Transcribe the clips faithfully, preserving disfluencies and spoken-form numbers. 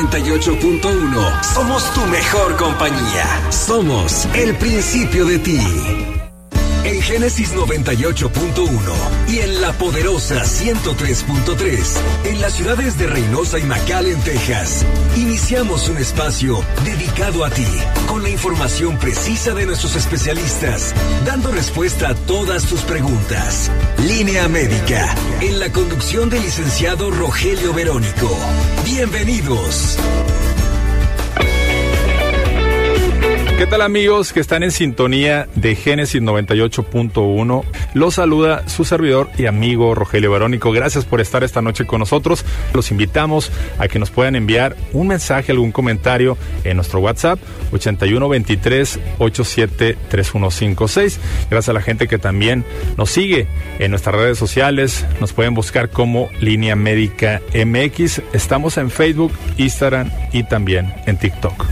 noventa y ocho punto uno. Somos tu mejor compañía. Somos el principio de ti. En Génesis noventa y ocho punto uno y en La Poderosa ciento tres punto tres, en las ciudades de Reynosa y McAllen, Texas, iniciamos un espacio dedicado a ti, con la información precisa de nuestros especialistas, dando respuesta a todas tus preguntas. Línea Médica, en la conducción del licenciado Rogelio Verónico. Bienvenidos. ¿Qué tal, amigos que están en sintonía de Génesis noventa y ocho punto uno? Los saluda su servidor y amigo Rogelio Verónico. Gracias por estar esta noche con nosotros. Los invitamos a que nos puedan enviar un mensaje, algún comentario en nuestro WhatsApp ochenta y uno veintitrés ochenta y siete treinta y uno cincuenta y seis. Gracias a la gente que también nos sigue en nuestras redes sociales. Nos pueden buscar como Línea Médica M X. Estamos en Facebook, Instagram y también en TikTok.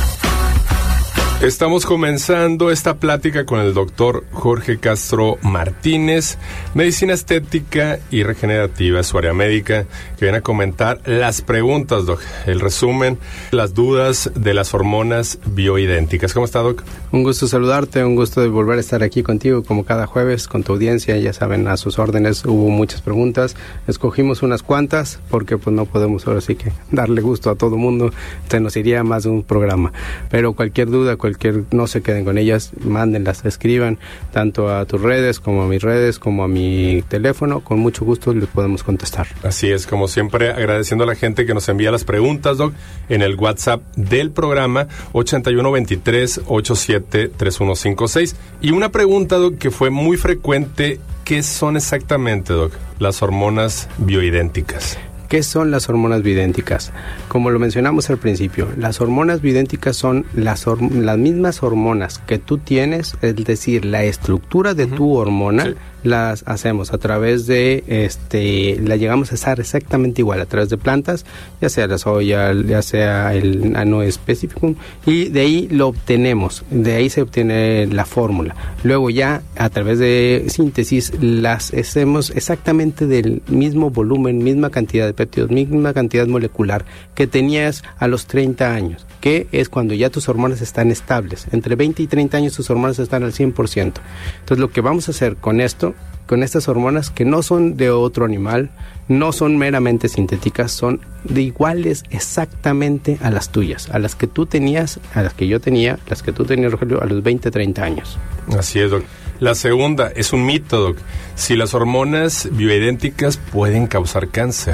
Estamos comenzando esta plática con el doctor Jorge Castro Martínez, medicina estética y regenerativa, su área médica, que viene a comentar las preguntas, doc, el resumen, las dudas de las hormonas bioidénticas. ¿Cómo está, doc? Un gusto saludarte, un gusto de volver a estar aquí contigo como cada jueves con tu audiencia. Ya saben, a sus órdenes. Hubo muchas preguntas, escogimos unas cuantas porque pues no podemos ahora sí que darle gusto a todo mundo, se nos iría más de un programa, pero cualquier duda, cualquier Cualquier, no se queden con ellas, mándenlas, escriban tanto a tus redes como a mis redes como a mi teléfono, con mucho gusto les podemos contestar. Así es, como siempre, agradeciendo a la gente que nos envía las preguntas, doc, en el WhatsApp del programa ochenta y uno veintitrés ochenta y siete treinta y uno cincuenta y seis. Y una pregunta, doc, que fue muy frecuente: ¿qué son exactamente, doc, las hormonas bioidénticas? ¿Qué son las hormonas bioidénticas? Como lo mencionamos al principio, las hormonas bioidénticas son las, horm- las mismas hormonas que tú tienes, es decir, la estructura de uh-huh. tu hormona, sí. Las hacemos a través de, este, la llegamos a usar exactamente igual, a través de plantas, ya sea la soya, ya sea el Nano Specificum, y de ahí lo obtenemos, de ahí se obtiene la fórmula. Luego ya, a través de síntesis, las hacemos exactamente del mismo volumen, misma cantidad de péptidos, misma cantidad molecular que tenías a los treinta años, que es cuando ya tus hormonas están estables. Entre veinte y treinta años tus hormonas están al cien por ciento. Entonces lo que vamos a hacer con esto, con estas hormonas que no son de otro animal, no son meramente sintéticas, son de iguales exactamente a las tuyas, a las que tú tenías, a las que yo tenía, las que tú tenías, Rogelio, a los veinte, treinta años. Así es, doc. La segunda es un mito, doc. Si las hormonas bioidénticas pueden causar cáncer.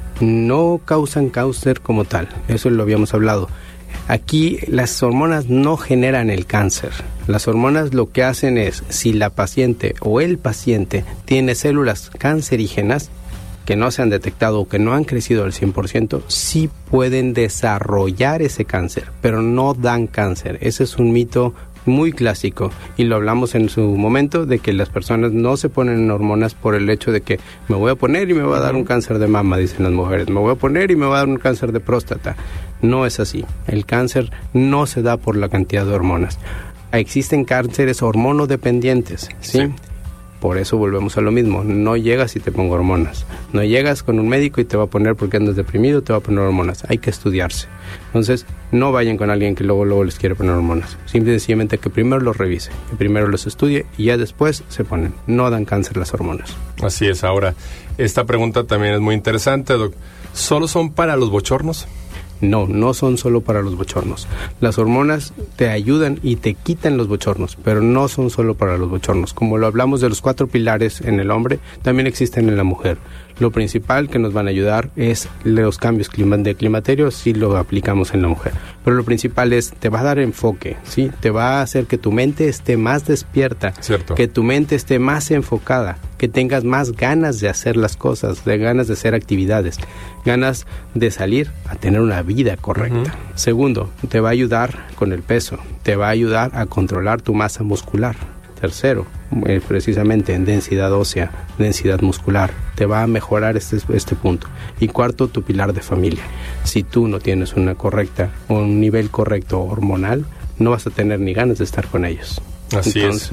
No causan cáncer como tal, eso lo habíamos hablado. Aquí las hormonas no generan el cáncer. Las hormonas lo que hacen es, si la paciente o el paciente tiene células cancerígenas que no se han detectado o que no han crecido al cien por ciento, sí pueden desarrollar ese cáncer, pero no dan cáncer. Ese es un mito muy clásico y lo hablamos en su momento, de que las personas no se ponen hormonas por el hecho de que me voy a poner y me va a dar un cáncer de mama, dicen las mujeres, me voy a poner y me va a dar un cáncer de próstata. No es así, el cáncer no se da por la cantidad de hormonas. Existen cánceres hormonodependientes, ¿sí? Sí. Por eso volvemos a lo mismo, no llegas y te pongo hormonas, no llegas con un médico y te va a poner porque andas deprimido, te va a poner hormonas, hay que estudiarse. Entonces, no vayan con alguien que luego, luego les quiere poner hormonas, simple y sencillamente que primero los revise, que primero los estudie y ya después se ponen, no dan cáncer las hormonas. Así es. Ahora, esta pregunta también es muy interesante, doc. ¿Solo son para los bochornos? No, no son solo para los bochornos. Las hormonas te ayudan y te quitan los bochornos, pero no son solo para los bochornos. Como lo hablamos de los cuatro pilares en el hombre, también existen en la mujer. Lo principal que nos van a ayudar es los cambios de climaterio, si lo aplicamos en la mujer. Pero lo principal es, te va a dar enfoque, ¿sí? Te va a hacer que tu mente esté más despierta, Cierto. Que tu mente esté más enfocada, que tengas más ganas de hacer las cosas, de ganas de hacer actividades, ganas de salir a tener una vida correcta. Uh-huh. Segundo, te va a ayudar con el peso, te va a ayudar a controlar tu masa muscular. Tercero, eh, precisamente en densidad ósea, densidad muscular, te va a mejorar este, este punto. Y cuarto, tu pilar de familia. Si tú no tienes una correcta o un nivel correcto hormonal, no vas a tener ni ganas de estar con ellos. Así Entonces, es.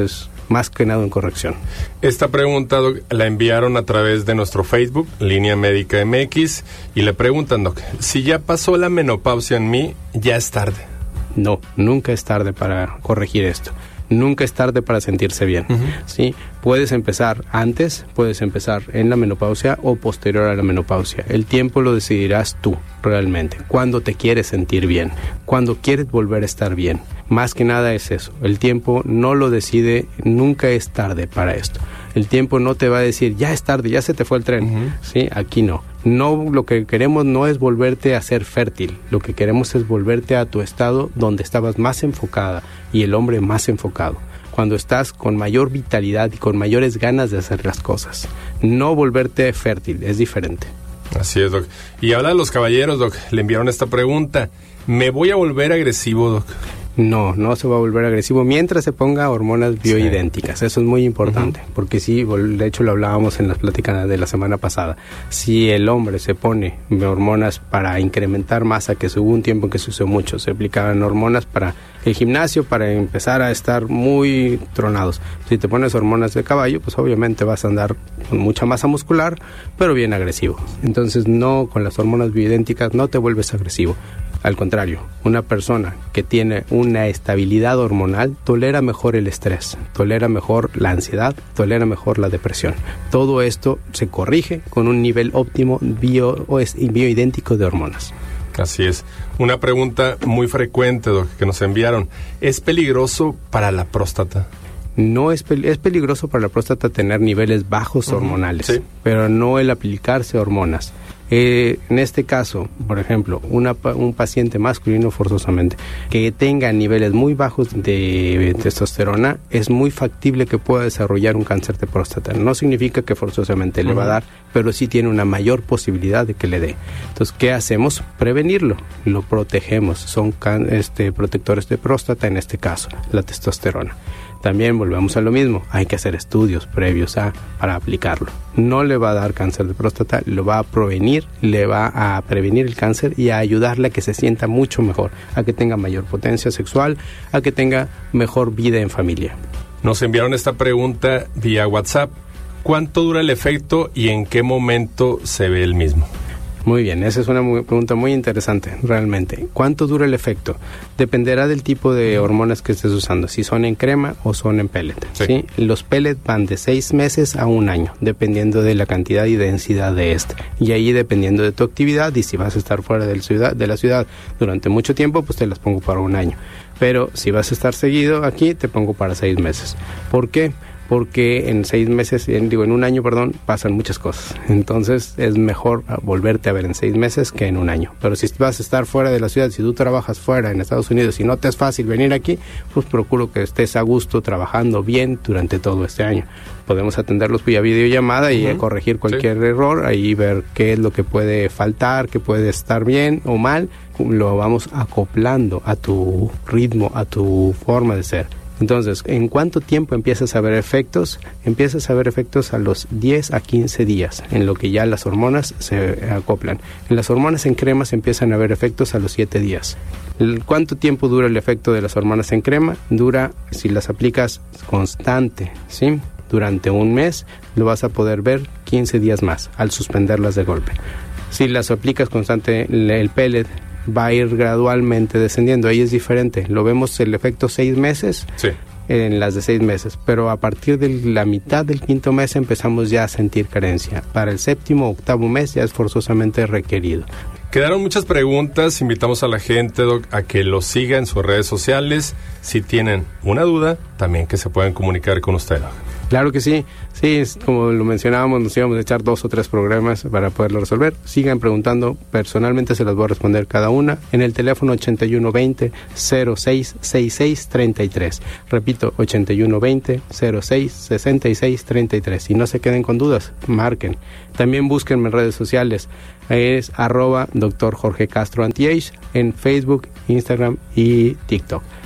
más que nada en corrección. Esta pregunta, doc, la enviaron a través de nuestro Facebook, Línea Médica M X, y le preguntan, doc, si ya pasó la menopausia en mí, ¿ya es tarde? No, nunca es tarde para corregir esto. Nunca es tarde para sentirse bien. Uh-huh. ¿Sí? Puedes empezar antes, puedes empezar en la menopausia o posterior a la menopausia. El tiempo lo decidirás tú, realmente. Cuándo te quieres sentir bien, cuándo quieres volver a estar bien. Más que nada es eso. El tiempo no lo decide, nunca es tarde para esto. El tiempo no te va a decir, ya es tarde, ya se te fue el tren. Uh-huh. ¿Sí? Aquí no. No, lo que queremos no es volverte a ser fértil, lo que queremos es volverte a tu estado donde estabas más enfocada y el hombre más enfocado, cuando estás con mayor vitalidad y con mayores ganas de hacer las cosas. No volverte fértil, es diferente. Así es, doc. Y habla de los caballeros, doc, le enviaron esta pregunta, ¿me voy a volver agresivo, doc? No, no se va a volver agresivo mientras se ponga hormonas bioidénticas. Sí. Eso es muy importante, uh-huh. porque sí, de hecho lo hablábamos en las pláticas de la semana pasada. Si el hombre se pone hormonas para incrementar masa, que hubo un tiempo en que se usó mucho, se aplicaban hormonas para el gimnasio, para empezar a estar muy tronados. Si te pones hormonas de caballo, pues obviamente vas a andar con mucha masa muscular, pero bien agresivo. Entonces no, con las hormonas bioidénticas no te vuelves agresivo. Al contrario, una persona que tiene una estabilidad hormonal tolera mejor el estrés, tolera mejor la ansiedad, tolera mejor la depresión. Todo esto se corrige con un nivel óptimo bio, o es, bioidéntico de hormonas. Así es. Una pregunta muy frecuente, doc, que nos enviaron. ¿Es peligroso para la próstata? No es, pel- es peligroso para la próstata tener niveles bajos uh-huh. hormonales, sí. pero no el aplicarse hormonas. Eh, en este caso, por ejemplo, una, un paciente masculino forzosamente que tenga niveles muy bajos de testosterona, es muy factible que pueda desarrollar un cáncer de próstata. No significa que forzosamente uh-huh. le va a dar, pero sí tiene una mayor posibilidad de que le dé. Entonces, ¿qué hacemos? Prevenirlo, lo protegemos. Son can- este, protectores de próstata en este caso, la testosterona. También volvemos a lo mismo, hay que hacer estudios previos a para aplicarlo. No le va a dar cáncer de próstata, lo va a prevenir, le va a prevenir el cáncer y a ayudarle a que se sienta mucho mejor, a que tenga mayor potencia sexual, a que tenga mejor vida en familia. Nos enviaron esta pregunta vía WhatsApp. ¿Cuánto dura el efecto y en qué momento se ve el mismo? Muy bien, esa es una muy, pregunta muy interesante, realmente. ¿Cuánto dura el efecto? Dependerá del tipo de hormonas que estés usando, si son en crema o son en pellet. Sí. ¿Sí? Los pellets van de seis meses a un año, dependiendo de la cantidad y densidad de este. Y ahí, dependiendo de tu actividad, y si vas a estar fuera del ciudad, de la ciudad durante mucho tiempo, pues te las pongo para un año. Pero si vas a estar seguido aquí, te pongo para seis meses. ¿Por qué? Porque en seis meses, en, digo, en un año, perdón, pasan muchas cosas. Entonces es mejor volverte a ver en seis meses que en un año. Pero si vas a estar fuera de la ciudad, si tú trabajas fuera en Estados Unidos y no te es fácil venir aquí, pues procuro que estés a gusto trabajando bien durante todo este año. Podemos atenderlos vía videollamada y uh-huh. corregir cualquier sí. error, ahí ver qué es lo que puede faltar, qué puede estar bien o mal. Lo vamos acoplando a tu ritmo, a tu forma de ser. Entonces, ¿en cuánto tiempo empiezas a ver efectos? Empiezas a ver efectos a los diez a quince días, en lo que ya las hormonas se acoplan. En las hormonas en crema se empiezan a ver efectos a los siete días. ¿Cuánto tiempo dura el efecto de las hormonas en crema? Dura, si las aplicas constante, ¿sí? Durante un mes, lo vas a poder ver quince días más, al suspenderlas de golpe. Si las aplicas constante, el pellet va a ir gradualmente descendiendo. Ahí es diferente. Lo vemos el efecto seis meses sí. en las de seis meses. Pero a partir de la mitad del quinto mes empezamos ya a sentir carencia. Para el séptimo o octavo mes ya es forzosamente requerido. Quedaron muchas preguntas. Invitamos a la gente, doc, a que lo siga en sus redes sociales. Si tienen una duda, también que se puedan comunicar con usted, doc. Claro que sí, sí, como lo mencionábamos, nos íbamos a echar dos o tres programas para poderlo resolver. Sigan preguntando, personalmente se las voy a responder cada una en el teléfono ochenta y uno veinte cero seis sesenta y seis treinta y tres. Repito, ochenta y uno veinte cero seis sesenta y seis treinta y tres. Y no se queden con dudas, marquen. También búsquenme en redes sociales, es arroba doctor Jorge Castro Anti-Age en Facebook, Instagram y TikTok.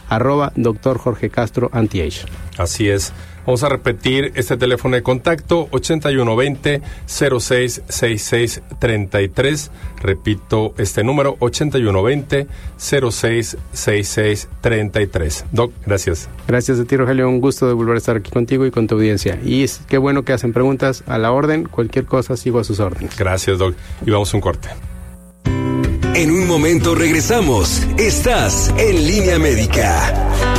arroba doctor Jorge Castro Anti-Age. Así es. Vamos a repetir este teléfono de contacto, ochenta y uno veinte, cero seis sesenta y seis treinta y tres. Repito este número, ochenta y uno veinte, cero seis sesenta y seis treinta y tres. Doc, gracias. Gracias a ti, Rogelio. Un gusto de volver a estar aquí contigo y con tu audiencia. Y es, qué bueno que hacen preguntas a la orden. Cualquier cosa, sigo a sus órdenes. Gracias, Doc. Y vamos a un corte. En un momento regresamos. Estás en Línea Médica.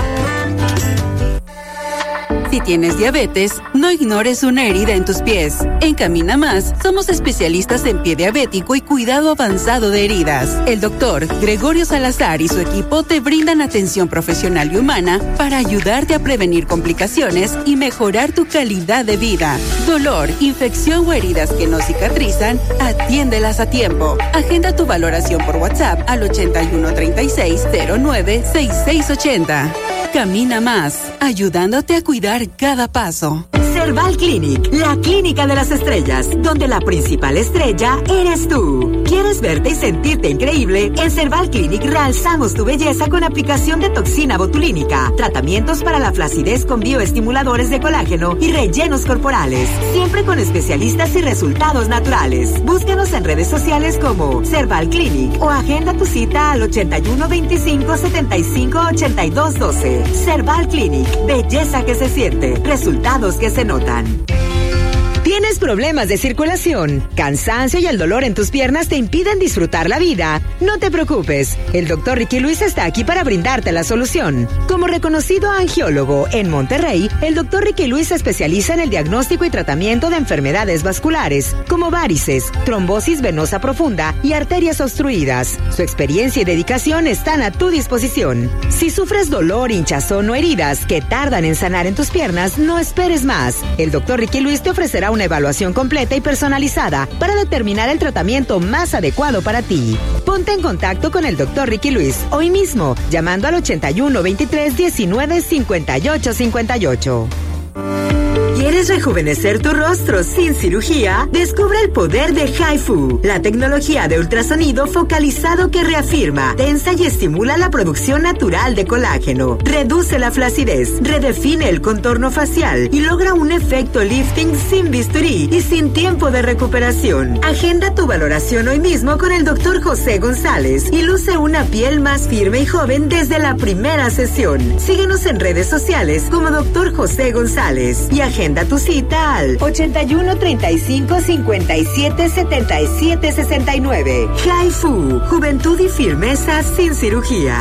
Si tienes diabetes, no ignores una herida en tus pies. En Camina Más, somos especialistas en pie diabético y cuidado avanzado de heridas. El doctor Gregorio Salazar y su equipo te brindan atención profesional y humana para ayudarte a prevenir complicaciones y mejorar tu calidad de vida. Dolor, infección o heridas que no cicatrizan, atiéndelas a tiempo. Agenda tu valoración por WhatsApp al ochenta y uno treinta y seis cero nueve sesenta y seis ochenta. Camina Más, ayudándote a cuidar cada paso. Cerval Clinic, la clínica de las estrellas, donde la principal estrella eres tú. ¿Quieres verte y sentirte increíble? En Cerval Clinic realzamos tu belleza con aplicación de toxina botulínica, tratamientos para la flacidez con bioestimuladores de colágeno y rellenos corporales, siempre con especialistas y resultados naturales. Búscanos en redes sociales como Cerval Clinic o agenda tu cita al ochenta y uno veinticinco setenta y cinco ochenta y dos doce. Cerval Clinic, belleza que se siente, resultados que se notan. ¿Tienes problemas de circulación, cansancio y el dolor en tus piernas te impiden disfrutar la vida? No te preocupes, el doctor Ricky Luis está aquí para brindarte la solución. Como reconocido angiólogo en Monterrey, el doctor Ricky Luis se especializa en el diagnóstico y tratamiento de enfermedades vasculares, como varices, trombosis venosa profunda y arterias obstruidas. Su experiencia y dedicación están a tu disposición. Si sufres dolor, hinchazón o heridas que tardan en sanar en tus piernas, no esperes más. El doctor Ricky Luis te ofrecerá una evaluación completa y personalizada para determinar el tratamiento más adecuado para ti. Ponte en contacto con el doctor Ricky Luis hoy mismo, llamando al ochenta y uno veintitrés diecinueve cincuenta y ocho cincuenta y ocho. ¿Quieres rejuvenecer tu rostro sin cirugía? Descubre el poder de HIFU, la tecnología de ultrasonido focalizado que reafirma, tensa y estimula la producción natural de colágeno, reduce la flacidez, redefine el contorno facial y logra un efecto lifting sin bisturí y sin tiempo de recuperación. Agenda tu valoración hoy mismo con el doctor José González y luce una piel más firme y joven desde la primera sesión. Síguenos en redes sociales como doctor José González y agenda tu cita al ochenta y uno treinta y cinco cincuenta y siete setenta y siete sesenta y nueve. HIFU, juventud y firmeza sin cirugía.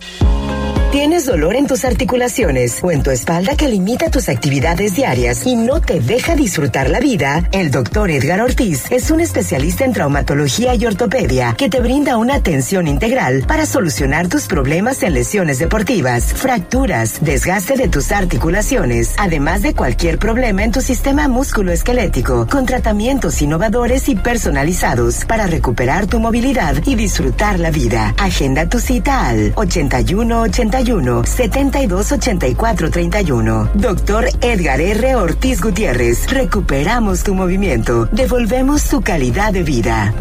¿Tienes dolor en tus articulaciones o en tu espalda que limita tus actividades diarias y no te deja disfrutar la vida? El doctor Edgar Ortiz es un especialista en traumatología y ortopedia que te brinda una atención integral para solucionar tus problemas en lesiones deportivas, fracturas, desgaste de tus articulaciones, además de cualquier problema en tu sistema musculoesquelético, con tratamientos innovadores y personalizados para recuperar tu movilidad y disfrutar la vida. Agenda tu cita al ochenta y uno ochenta y uno setenta y dos ochenta y cuatro treinta y uno. Doctor Edgar R. Ortiz Gutiérrez. Recuperamos tu movimiento. Devolvemos tu calidad de vida.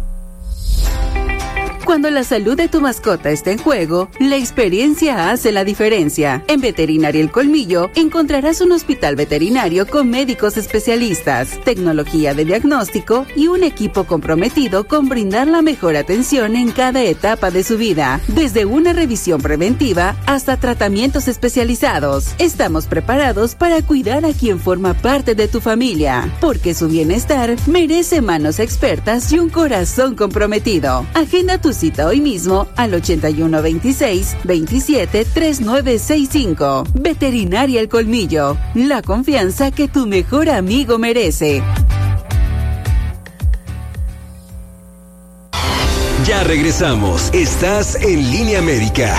Cuando la salud de tu mascota está en juego, la experiencia hace la diferencia. En Veterinaria El Colmillo encontrarás un hospital veterinario con médicos especialistas, tecnología de diagnóstico y un equipo comprometido con brindar la mejor atención en cada etapa de su vida, desde una revisión preventiva hasta tratamientos especializados. Estamos preparados para cuidar a quien forma parte de tu familia, porque su bienestar merece manos expertas y un corazón comprometido. Agenda tu cita hoy mismo al ochenta y uno veintiséis veintisiete treinta y nueve sesenta y cinco. Veterinaria El Colmillo, la confianza que tu mejor amigo merece. Ya regresamos. Estás en Línea Médica.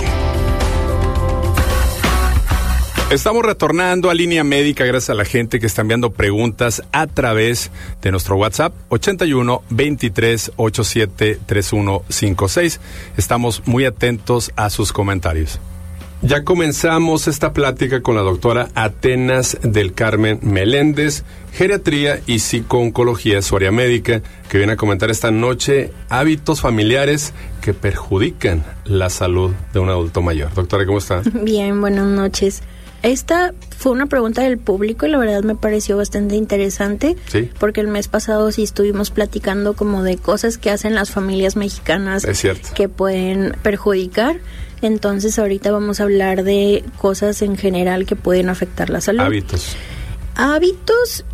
Estamos retornando a Línea Médica gracias a la gente que está enviando preguntas a través de nuestro WhatsApp ochenta y uno veintitrés ochenta y siete treinta y uno cincuenta y seis. Estamos muy atentos a sus comentarios. Ya comenzamos esta plática con la doctora Atenas del Carmen Meléndez, geriatría y psicooncología de su área médica, que viene a comentar esta noche hábitos familiares que perjudican la salud de un adulto mayor. Doctora, ¿cómo está? Bien, buenas noches. Esta fue una pregunta del público y la verdad me pareció bastante interesante. Sí. Porque el mes pasado sí estuvimos platicando como de cosas que hacen las familias mexicanas. Es cierto. Que pueden perjudicar. Entonces ahorita vamos a hablar de cosas en general que pueden afectar la salud. Hábitos. Hábitos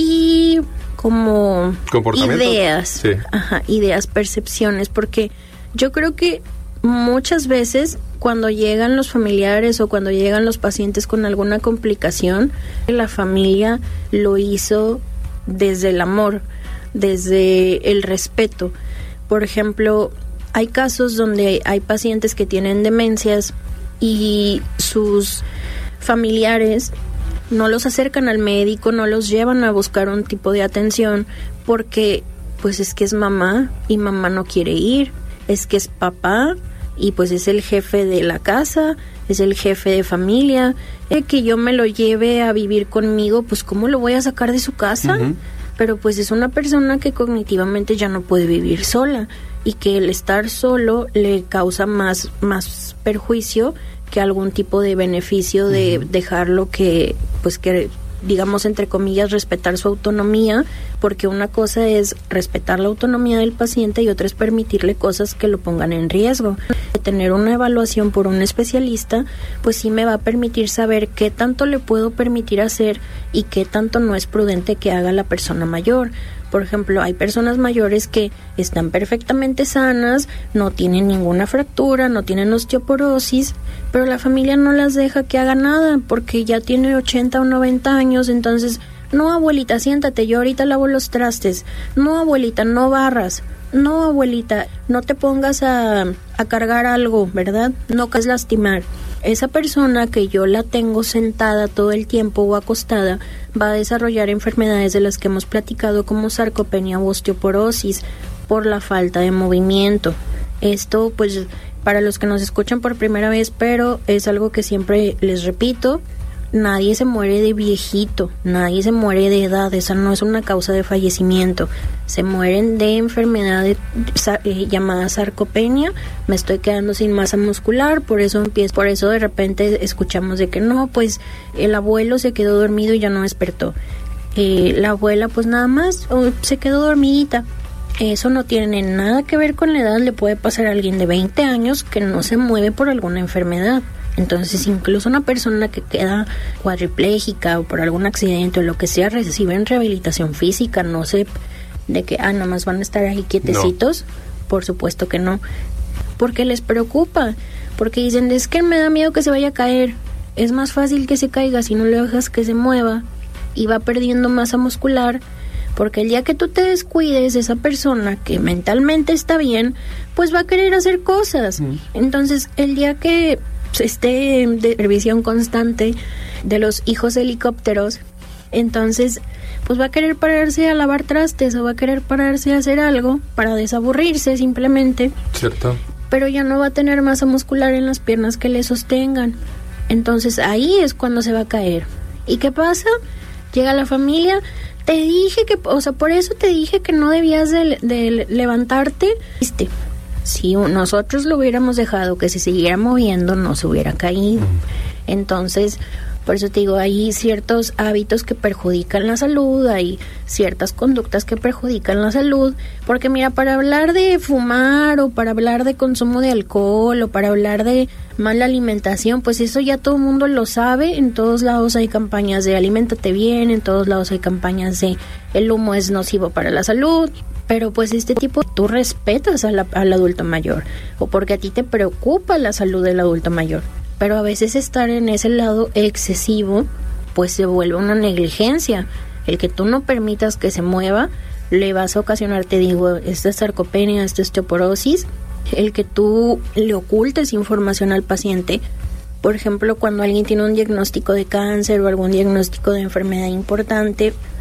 y como ¿Comportamientos? Ideas. Sí. Ajá, ideas, percepciones, porque yo creo que muchas veces cuando llegan los familiares o cuando llegan los pacientes con alguna complicación, la familia lo hizo desde el amor, desde el respeto. Por ejemplo, hay casos donde hay pacientes que tienen demencias y sus familiares no los acercan al médico, no los llevan a buscar un tipo de atención porque pues es que es mamá y mamá no quiere ir, es que es papá y pues es el jefe de la casa, es el jefe de familia, eh, que yo me lo lleve a vivir conmigo, pues ¿cómo lo voy a sacar de su casa? Uh-huh. Pero pues es una persona que cognitivamente ya no puede vivir sola y que el estar solo le causa más, más perjuicio que algún tipo de beneficio de uh-huh. dejarlo que, pues que, digamos, entre comillas, respetar su autonomía, porque una cosa es respetar la autonomía del paciente y otra es permitirle cosas que lo pongan en riesgo. Tener una evaluación por un especialista, pues sí me va a permitir saber qué tanto le puedo permitir hacer y qué tanto no es prudente que haga la persona mayor. Por ejemplo, hay personas mayores que están perfectamente sanas, no tienen ninguna fractura, no tienen osteoporosis, pero la familia no las deja que haga nada porque ya tiene ochenta o noventa años, entonces, no abuelita, siéntate, yo ahorita lavo los trastes, no abuelita, no barras, no abuelita, no te pongas a, a cargar algo, ¿verdad? No quieres lastimar. Esa persona que yo la tengo sentada todo el tiempo o acostada va a desarrollar enfermedades de las que hemos platicado como sarcopenia o osteoporosis por la falta de movimiento. Esto pues para los que nos escuchan por primera vez, pero es algo que siempre les repito, nadie se muere de viejito, nadie se muere de edad, esa no es una causa de fallecimiento, se mueren de enfermedades eh, llamadas sarcopenia, me estoy quedando sin masa muscular, por eso empiezo, por eso de repente escuchamos de que no, pues el abuelo se quedó dormido y ya no despertó, eh, la abuela pues nada más oh, se quedó dormidita. Eso no tiene nada que ver con la edad, le puede pasar a alguien de veinte años que no se mueve por alguna enfermedad. Entonces, incluso una persona que queda cuadriplégica o por algún accidente o lo que sea, reciben rehabilitación física, no sé, de que, ah, nomás van a estar ahí quietecitos. No. Por supuesto que no. Porque les preocupa, porque dicen, es que me da miedo que se vaya a caer. Es más fácil que se caiga si no le dejas que se mueva y va perdiendo masa muscular. Porque el día que tú te descuides, esa persona que mentalmente está bien, pues va a querer hacer cosas. Mm. Entonces, el día que esté de revisión constante de los hijos helicópteros, entonces, pues va a querer pararse a lavar trastes o va a querer pararse a hacer algo para desaburrirse simplemente. Cierto. Pero ya no va a tener masa muscular en las piernas que le sostengan. Entonces, ahí es cuando se va a caer. ¿Y qué pasa? Llega la familia... Te dije que, o sea, por eso te dije que no debías de, de levantarte. Si nosotros lo hubiéramos dejado que se siguiera moviendo, no se hubiera caído. Entonces, por eso te digo, hay ciertos hábitos que perjudican la salud, hay ciertas conductas que perjudican la salud, porque mira, para hablar de fumar o para hablar de consumo de alcohol o para hablar de mala alimentación, pues eso ya todo el mundo lo sabe, en todos lados hay campañas de aliméntate bien, en todos lados hay campañas de el humo es nocivo para la salud, pero pues este tipo, tú respetas a la, al adulto mayor, o porque a ti te preocupa la salud del adulto mayor. Pero a veces estar en ese lado excesivo, pues se vuelve una negligencia. El que tú no permitas que se mueva, le vas a ocasionar, te digo, esta sarcopenia, esta osteoporosis. El que tú le ocultes información al paciente. Por ejemplo, cuando alguien tiene un diagnóstico de cáncer o algún diagnóstico de enfermedad importante,